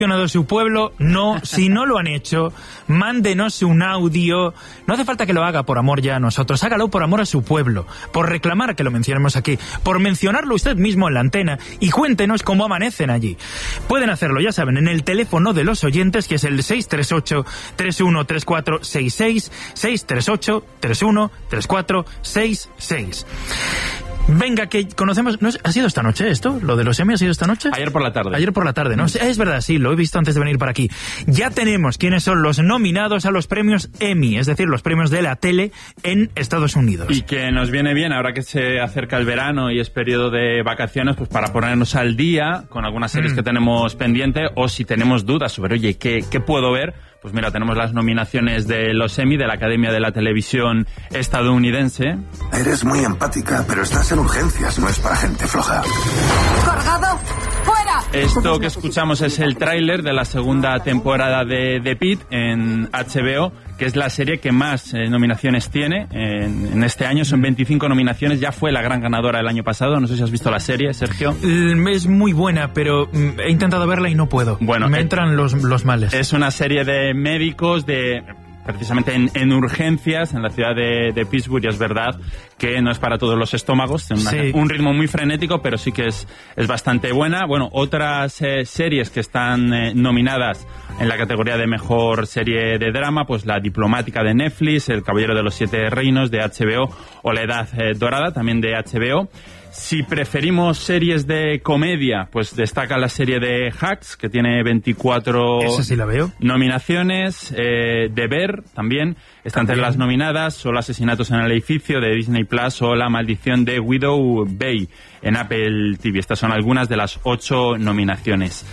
su pueblo, no, si no lo han hecho, mándenos un audio. No hace falta que lo haga por amor ya a nosotros, hágalo por amor a su pueblo, por reclamar que lo mencionemos aquí, por mencionarlo usted mismo en la antena y cuéntenos cómo amanecen allí. Pueden hacerlo, ya saben, en el teléfono de los oyentes, que es el 638-313466, 638-313466. Venga, que conocemos... ¿No ha sido esta noche esto? ¿Lo de los Emmy ha sido esta noche? Ayer por la tarde. Ayer por la tarde, ¿no? Es verdad, sí, lo he visto antes de venir para aquí. Ya tenemos quiénes son los nominados a los premios Emmy, es decir, los premios de la tele en Estados Unidos. Y que nos viene bien, ahora que se acerca el verano y es periodo de vacaciones, pues para ponernos al día con algunas series que tenemos pendiente, o si tenemos dudas sobre, oye, ¿qué puedo ver? Pues mira, tenemos las nominaciones de los Emmy, de la Academia de la Televisión estadounidense. Eres muy empática, pero estás en urgencias, no es para gente floja. ¡Cargado! ¡Fuera! Esto que escuchamos es el tráiler de la segunda temporada de Pitt en HBO, que es la serie que más nominaciones tiene en este año. Son 25 nominaciones, ya fue la gran ganadora el año pasado. No sé si has visto la serie, Sergio. Es muy buena, pero he intentado verla y no puedo. Bueno, me entran los males. Es una serie de médicos precisamente en urgencias en la ciudad de Pittsburgh, y es verdad que no es para todos los estómagos, tiene un ritmo muy frenético, pero sí que es bastante buena. Bueno, otras series que están nominadas en la categoría de mejor serie de drama, pues La Diplomática de Netflix, El Caballero de los Siete Reinos de HBO o La Edad Dorada también de HBO. Si preferimos series de comedia, pues destaca la serie de Hacks, que tiene 24 Esa sí la veo. nominaciones. Deber también está entre las nominadas. Solo Asesinatos en el Edificio de Disney Plus o La Maldición de Widow Bay en Apple TV. Estas son algunas de las 8 nominaciones.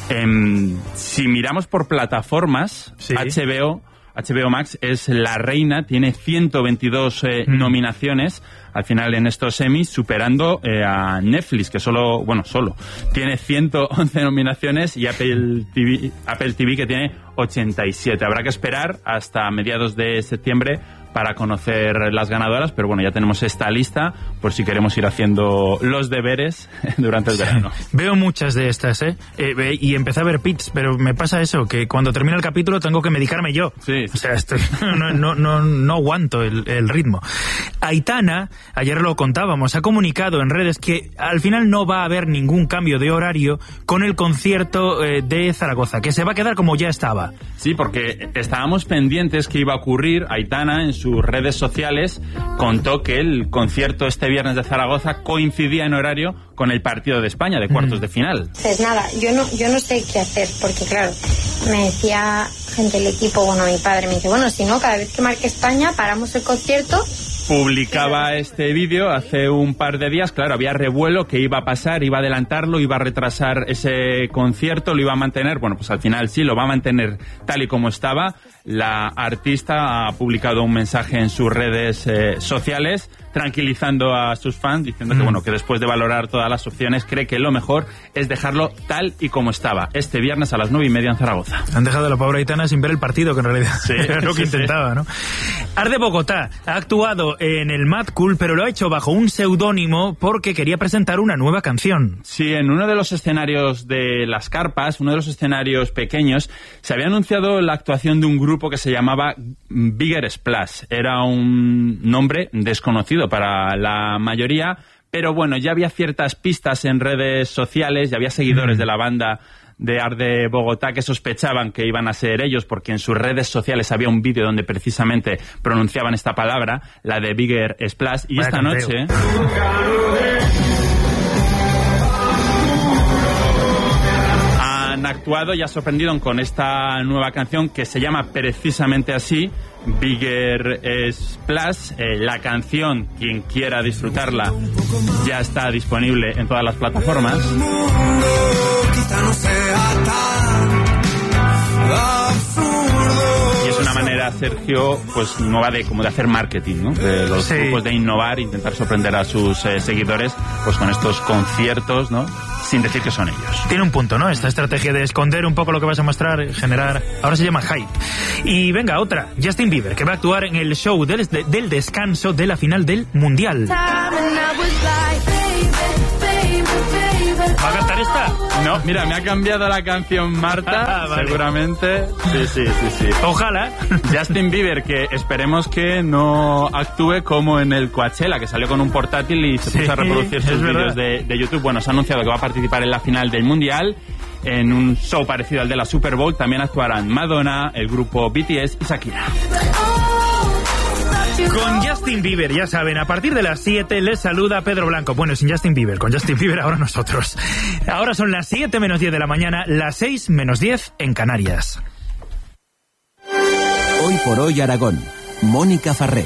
Si miramos por plataformas, sí. HBO Max es la reina, tiene 122 nominaciones al final en estos Emmys, superando a Netflix, que solo tiene 111 nominaciones, y Apple TV que tiene 87. Habrá que esperar hasta mediados de septiembre para conocer las ganadoras, pero bueno, ya tenemos esta lista por si queremos ir haciendo los deberes durante el verano. Veo muchas de estas, y empecé a ver Pits, pero me pasa eso, que cuando termina el capítulo tengo que medicarme yo. Sí. O sea, no aguanto el ritmo. Aitana, ayer lo contábamos, ha comunicado en redes que al final no va a haber ningún cambio de horario con el concierto de Zaragoza, que se va a quedar como ya estaba. Sí, porque estábamos pendientes que iba a ocurrir. Aitana en sus redes sociales contó que el concierto este viernes de Zaragoza coincidía en horario con el partido de España de cuartos de final. Pues nada, yo no sé qué hacer, porque claro, me decía gente del equipo, mi padre me dice, si no, cada vez que marque España paramos el concierto. Publicaba este vídeo hace un par de días. Claro, había revuelo, que iba a pasar, iba a adelantarlo, iba a retrasar ese concierto, lo iba a mantener. Bueno, pues al final sí, lo va a mantener tal y como estaba. La artista ha publicado un mensaje en sus redes sociales tranquilizando a sus fans, diciendo que después de valorar todas las opciones cree que lo mejor es dejarlo tal y como estaba, este viernes a las 9:30 en Zaragoza. Han dejado a la pobre Aitana sin ver el partido, que en realidad era lo que intentaba, ¿no? Art de Bogotá ha actuado en el Mad Cool, pero lo ha hecho bajo un seudónimo porque quería presentar una nueva canción. Sí, en uno de los escenarios de las carpas, uno de los escenarios pequeños, se había anunciado la actuación de un grupo que se llamaba Bigger Splash. Era un nombre desconocido para la mayoría, pero bueno, ya había ciertas pistas en redes sociales, ya había seguidores de la banda de Art de Bogotá que sospechaban que iban a ser ellos, porque en sus redes sociales había un vídeo donde precisamente pronunciaban esta palabra, la de Bigger Splash, y esta noche han actuado y ha sorprendido con esta nueva canción que se llama precisamente así, Bigger Splash. La canción, quien quiera disfrutarla, ya está disponible en todas las plataformas. Y es una manera, Sergio, pues nueva de hacer marketing, ¿no? De los grupos, de innovar, intentar sorprender a sus seguidores, pues con estos conciertos, ¿no? Sin decir que son ellos. Tiene un punto, ¿no? Esta estrategia de esconder un poco lo que vas a mostrar, generar... Ahora se llama hype. Y venga, otra. Justin Bieber, que va a actuar en el show del descanso de la final del Mundial. Va ¿Va a cantar esta? No, mira, me ha cambiado la canción Marta, Vale. seguramente. Sí. Ojalá. Justin Bieber, que esperemos que no actúe como en el Coachella, que salió con un portátil y se puso a reproducir sus vídeos de YouTube. Bueno, se ha anunciado que va a participar en la final del Mundial, en un show parecido al de la Super Bowl. También actuarán Madonna, el grupo BTS y Shakira. Con Justin Bieber, ya saben, a partir de las 7 les saluda Pedro Blanco. Bueno, sin Justin Bieber, con Justin Bieber ahora nosotros. Ahora son las 7 menos 10 de la mañana, las 6 menos 10 en Canarias. Hoy por hoy Aragón. Mónica Farré.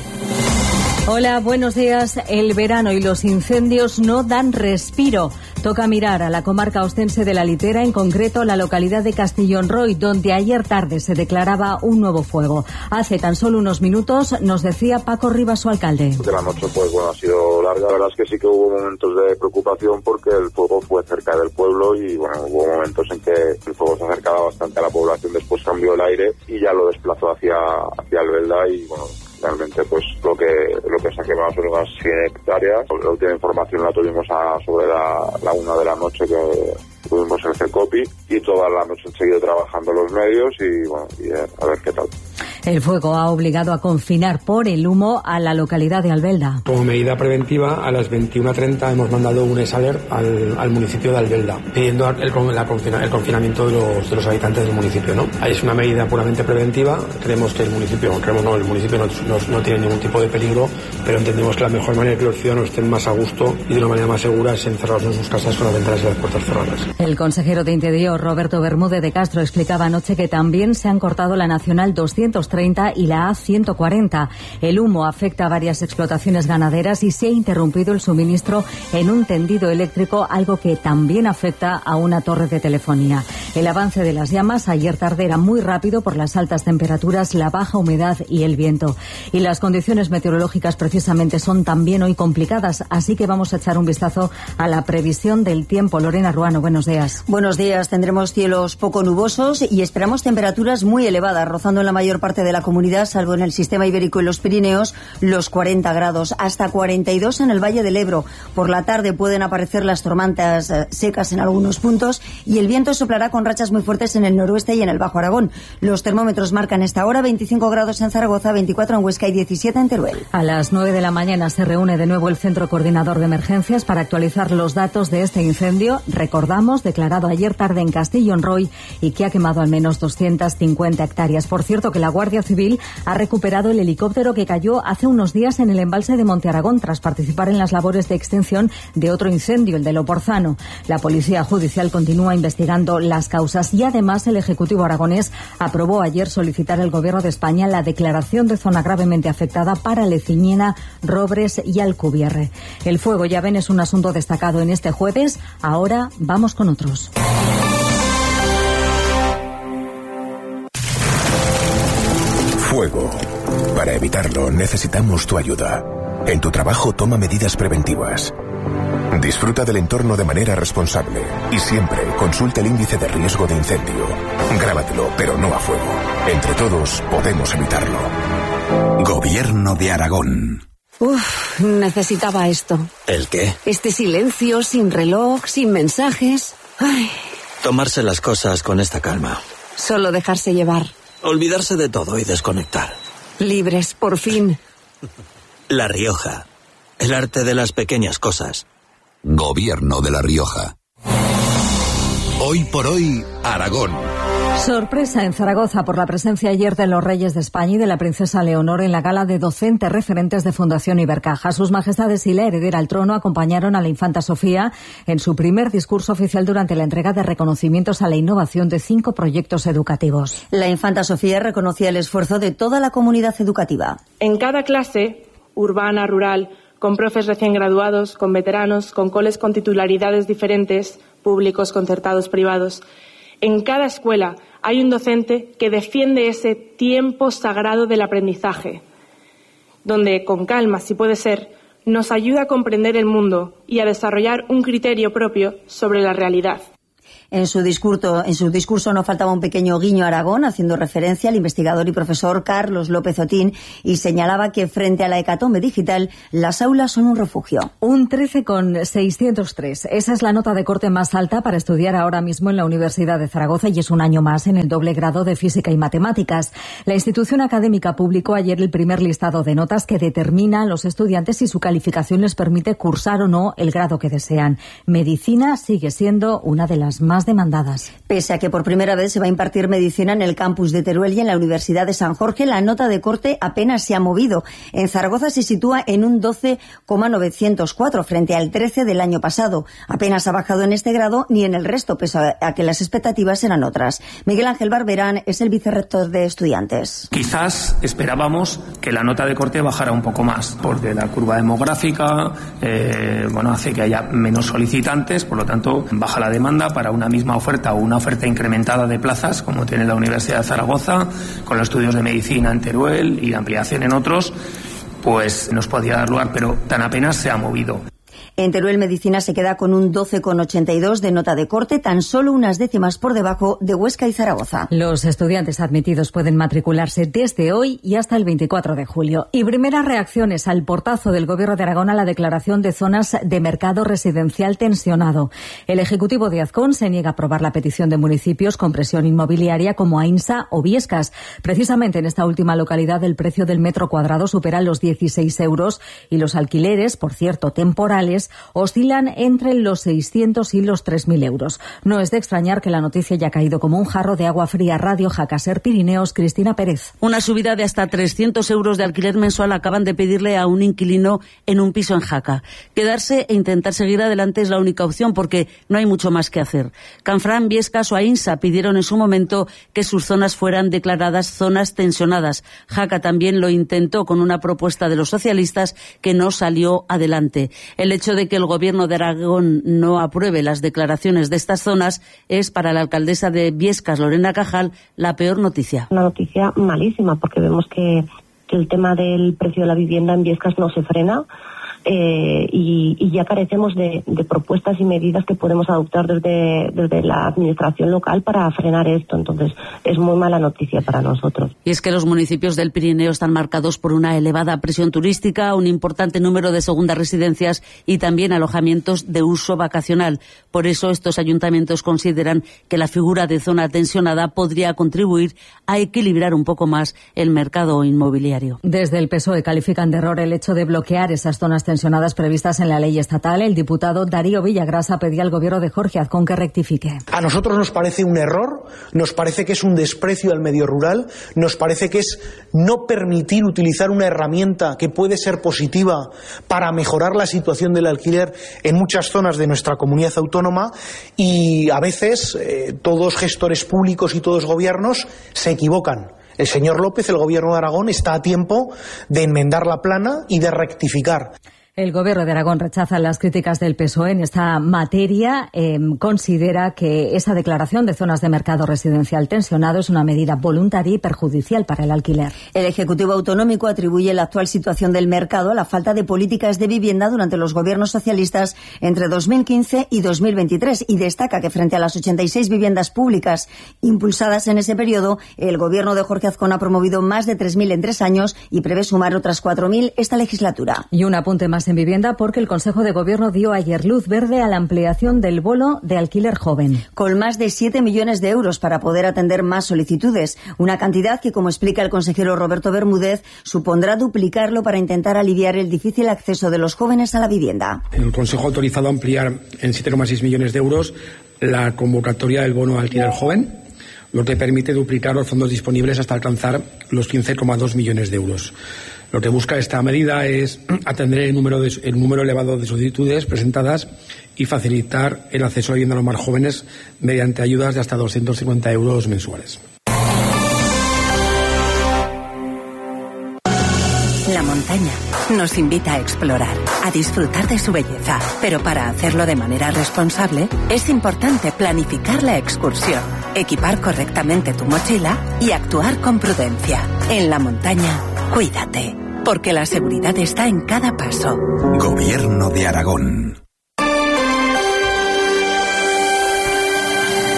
Hola, buenos días. El verano y los incendios no dan respiro. Toca mirar a la comarca ostense de la Litera, en concreto la localidad de Castillón-Roy, donde ayer tarde se declaraba un nuevo fuego. Hace tan solo unos minutos nos decía Paco Rivas, su alcalde. De la noche, pues bueno, ha sido larga. La verdad es que sí que hubo momentos de preocupación porque el fuego fue cerca del pueblo y bueno, hubo momentos en que el fuego se acercaba bastante a la población. Después cambió el aire y ya lo desplazó hacia Albelda y bueno, realmente pues lo que se ha quemado son unas 100 hectáreas. La última información la tuvimos sobre la 1 de la noche que tuvimos el CECOPI y toda la noche han seguido trabajando los medios y bueno, a ver qué tal. El fuego ha obligado a confinar por el humo a la localidad de Albelda. Como medida preventiva, a las 21:30 hemos mandado un SALER al municipio de Albelda, pidiendo el confinamiento de los habitantes del municipio, ¿no? Es una medida puramente preventiva. Creemos que el municipio no tiene ningún tipo de peligro, pero entendemos que la mejor manera de que los ciudadanos estén más a gusto y de una manera más segura es encerrarlos en sus casas con las ventanas y las puertas cerradas. El consejero de Interior, Roberto Bermúdez de Castro, explicaba anoche que también se han cortado la Nacional 230 y la A140. El humo afecta a varias explotaciones ganaderas y se ha interrumpido el suministro en un tendido eléctrico, algo que también afecta a una torre de telefonía. El avance de las llamas ayer tarde era muy rápido por las altas temperaturas, la baja humedad y el viento. Y las condiciones meteorológicas precisamente son también hoy complicadas, así que vamos a echar un vistazo a la previsión del tiempo. Lorena Ruano, buenos días. Buenos días. Tendremos cielos poco nubosos y esperamos temperaturas muy elevadas, rozando en la mayor parte de la comunidad, salvo en el sistema ibérico y los Pirineos, los 40 grados, hasta 42 en el Valle del Ebro. Por la tarde pueden aparecer las tormentas secas en algunos puntos y el viento soplará con rachas muy fuertes en el noroeste y en el Bajo Aragón. Los termómetros marcan esta hora 25 grados en Zaragoza, 24 en Huesca y 17 en Teruel. A las 9 de la mañana se reúne de nuevo el Centro Coordinador de Emergencias para actualizar los datos de este incendio, recordamos, declarado ayer tarde en Castillón-Roy y que ha quemado al menos 250 hectáreas. Por cierto, que la Guardia Civil ha recuperado el helicóptero que cayó hace unos días en el embalse de Monte Aragón tras participar en las labores de extinción de otro incendio, el de Loporzano. La Policía Judicial continúa investigando las causas y además el Ejecutivo aragonés aprobó ayer solicitar al Gobierno de España la declaración de zona gravemente afectada para Leciñena, Robres y Alcubierre. El fuego, ya ven, es un asunto destacado en este jueves. Ahora vamos con otros. Fuego. Para evitarlo necesitamos tu ayuda. En tu trabajo toma medidas preventivas. Disfruta del entorno de manera responsable y siempre consulta el índice de riesgo de incendio. Grábatelo, pero no a fuego. Entre todos podemos evitarlo. Gobierno de Aragón. Necesitaba esto. ¿El qué? Este silencio, sin reloj, sin mensajes. Ay. Tomarse las cosas con esta calma. Solo dejarse llevar. Olvidarse de todo y desconectar. Libres, por fin. La Rioja. El arte de las pequeñas cosas. Gobierno de La Rioja. Hoy por hoy, Aragón. Sorpresa en Zaragoza por la presencia ayer de los Reyes de España y de la Princesa Leonor en la gala de docentes referentes de Fundación Ibercaja. Sus Majestades y la heredera al trono acompañaron a la infanta Sofía en su primer discurso oficial durante la entrega de reconocimientos a la innovación de 5 proyectos educativos. La infanta Sofía reconocía el esfuerzo de toda la comunidad educativa. En cada clase, urbana, rural, con profes recién graduados, con veteranos, con coles con titularidades diferentes, públicos, concertados, privados. En cada escuela hay un docente que defiende ese tiempo sagrado del aprendizaje, donde, con calma, si puede ser, nos ayuda a comprender el mundo y a desarrollar un criterio propio sobre la realidad. En su discurso no faltaba un pequeño guiño a Aragón, haciendo referencia al investigador y profesor Carlos López Otín, y señalaba que frente a la hecatombe digital, las aulas son un refugio. Un 13,603. Esa es la nota de corte más alta para estudiar ahora mismo en la Universidad de Zaragoza, y es un año más en el doble grado de Física y Matemáticas. La institución académica publicó ayer el primer listado de notas que determina a los estudiantes si su calificación les permite cursar o no el grado que desean. Medicina sigue siendo una de las más demandadas. Pese a que por primera vez se va a impartir medicina en el campus de Teruel y en la Universidad de San Jorge, la nota de corte apenas se ha movido. En Zaragoza se sitúa en un 12,904 frente al 13 del año pasado. Apenas ha bajado en este grado ni en el resto, pese a que las expectativas eran otras. Miguel Ángel Barberán es el vicerrector de estudiantes. Quizás esperábamos que la nota de corte bajara un poco más, porque la curva demográfica hace que haya menos solicitantes, por lo tanto baja la demanda para una misma oferta o una oferta incrementada de plazas como tiene la Universidad de Zaragoza, con los estudios de medicina en Teruel y la ampliación en otros, pues nos podía dar lugar, pero tan apenas se ha movido. En Teruel Medicina se queda con un 12,82 de nota de corte, tan solo unas décimas por debajo de Huesca y Zaragoza. Los estudiantes admitidos pueden matricularse desde hoy y hasta el 24 de julio. Y primeras reacciones al portazo del Gobierno de Aragón a la declaración de zonas de mercado residencial tensionado. El Ejecutivo de Azcón se niega a aprobar la petición de municipios con presión inmobiliaria como Ainsa o Biescas. Precisamente en esta última localidad el precio del metro cuadrado supera los 16 euros y los alquileres, por cierto temporales, oscilan entre los 600 y los 3.000 euros. No es de extrañar que la noticia haya caído como un jarro de agua fría. Radio Jaca Ser Pirineos, Cristina Pérez. Una subida de hasta 300 euros de alquiler mensual acaban de pedirle a un inquilino en un piso en Jaca. Quedarse e intentar seguir adelante es la única opción porque no hay mucho más que hacer. Canfrán, Biescas o Ainsa pidieron en su momento que sus zonas fueran declaradas zonas tensionadas. Jaca también lo intentó con una propuesta de los socialistas que no salió adelante. El hecho de que el Gobierno de Aragón no apruebe las declaraciones de estas zonas es para la alcaldesa de Biescas, Lorena Cajal, la peor noticia. Una noticia malísima porque vemos que el tema del precio de la vivienda en Biescas no se frena. Y ya carecemos de propuestas y medidas que podemos adoptar desde la administración local para frenar esto. Entonces, es muy mala noticia para nosotros. Y es que los municipios del Pirineo están marcados por una elevada presión turística, un importante número de segundas residencias y también alojamientos de uso vacacional. Por eso, estos ayuntamientos consideran que la figura de zona tensionada podría contribuir a equilibrar un poco más el mercado inmobiliario. Desde el PSOE califican de error el hecho de bloquear esas zonas tensionadas previstas en la ley estatal. El diputado Darío Villagrasa pedía al Gobierno de Jorge Azcón que rectifique. A nosotros nos parece un error, nos parece que es un desprecio al medio rural, nos parece que es no permitir utilizar una herramienta que puede ser positiva para mejorar la situación del alquiler en muchas zonas de nuestra comunidad autónoma, y a veces todos gestores públicos y todos gobiernos se equivocan. El señor López, el Gobierno de Aragón, está a tiempo de enmendar la plana y de rectificar. El Gobierno de Aragón rechaza las críticas del PSOE en esta materia. Considera que esa declaración de zonas de mercado residencial tensionado es una medida voluntaria y perjudicial para el alquiler. El Ejecutivo Autonómico atribuye la actual situación del mercado a la falta de políticas de vivienda durante los gobiernos socialistas entre 2015 y 2023 y destaca que frente a las 86 viviendas públicas impulsadas en ese periodo, el Gobierno de Jorge Azcón ha promovido más de 3.000 en 3 años y prevé sumar otras 4.000 esta legislatura. Y un apunte más en vivienda porque el Consejo de Gobierno dio ayer luz verde a la ampliación del bono de alquiler joven. Con más de 7 millones de euros para poder atender más solicitudes. Una cantidad que, como explica el consejero Roberto Bermúdez, supondrá duplicarlo para intentar aliviar el difícil acceso de los jóvenes a la vivienda. El Consejo ha autorizado ampliar en 7,6 millones de euros la convocatoria del bono de alquiler joven, lo que permite duplicar los fondos disponibles hasta alcanzar los 15,2 millones de euros. Lo que busca esta medida es atender el número elevado de solicitudes presentadas y facilitar el acceso a vivienda a los más jóvenes mediante ayudas de hasta 250 euros mensuales. La montaña nos invita a explorar, a disfrutar de su belleza, pero para hacerlo de manera responsable es importante planificar la excursión, equipar correctamente tu mochila y actuar con prudencia. En la montaña, cuídate, porque la seguridad está en cada paso. Gobierno de Aragón.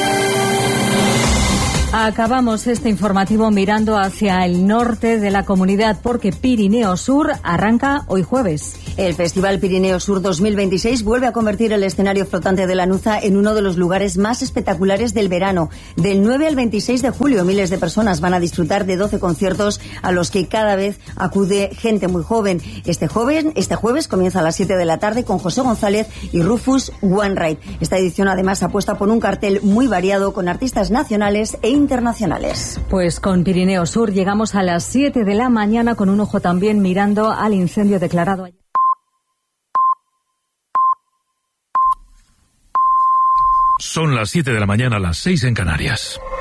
Acabamos este informativo mirando hacia el norte de la comunidad porque Pirineo Sur arranca hoy jueves. El Festival Pirineo Sur 2026 vuelve a convertir el escenario flotante de Lanuza en uno de los lugares más espectaculares del verano. Del 9 al 26 de julio, miles de personas van a disfrutar de 12 conciertos a los que cada vez acude gente muy joven. Este jueves comienza a las 7 de la tarde con José González y Rufus Wainwright. Esta edición además apuesta por un cartel muy variado con artistas nacionales e internacionales. Pues con Pirineo Sur llegamos a las 7 de la mañana con un ojo también mirando al incendio declarado ayer. Son las 7 de la mañana, las 6 en Canarias.